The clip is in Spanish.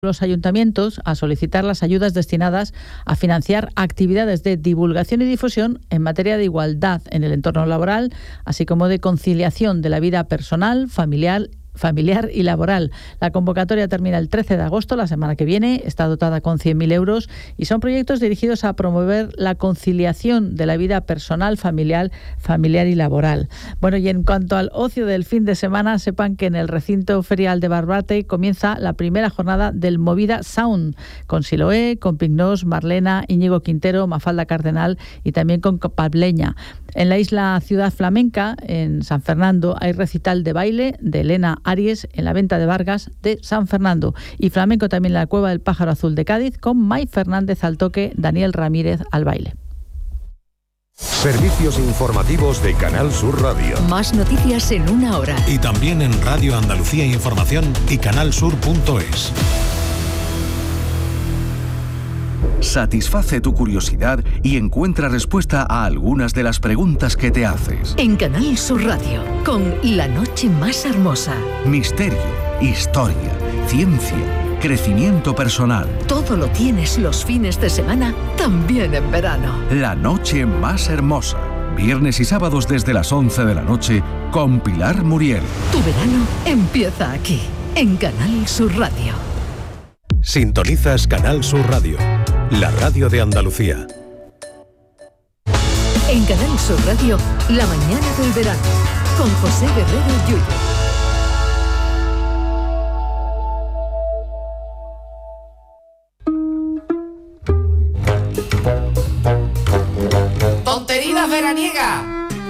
los ayuntamientos a solicitar las ayudas destinadas a financiar actividades de divulgación y difusión en materia de igualdad en el entorno laboral, así como de conciliación de la vida personal, familiar y laboral. La convocatoria termina el 13 de agosto, la semana que viene, está dotada con 100.000 euros y son proyectos dirigidos a promover la conciliación de la vida personal, familiar y laboral. Bueno, y en cuanto al ocio del fin de semana, sepan que en el recinto ferial de Barbate comienza la primera jornada del Movida Sound, con Siloé, con Pignós, Marlena, Íñigo Quintero, Mafalda Cardenal y también con Pableña. En la isla Ciudad Flamenca, en San Fernando, hay recital de baile de Elena Aries en la Venta de Vargas de San Fernando. Y flamenco también en la Cueva del Pájaro Azul de Cádiz, con May Fernández al toque, Daniel Ramírez al baile. Servicios informativos de Canal Sur Radio. Más noticias en una hora. Y también en Radio Andalucía Información y canalsur.es. Satisface tu curiosidad y encuentra respuesta a algunas de las preguntas que te haces. En Canal Sur Radio, con La Noche Más Hermosa. Misterio, historia, ciencia, crecimiento personal. Todo lo tienes los fines de semana, también en verano. La Noche Más Hermosa. Viernes y sábados desde las 11 de la noche con Pilar Muriel. Tu verano empieza aquí, en Canal Sur Radio. Sintonizas Canal Sur Radio, la radio de Andalucía. En Canal Sur Radio, la mañana del verano, con José Guerrero Yuyo. ¡Tonterías veraniegas!